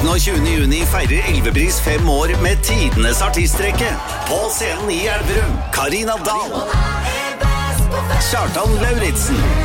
19. og 20. juni feirer Elvebris 5 år med tidenes artistrekke. På scenen i Elverum, Karina Dahl, Kjartan Lauritsen,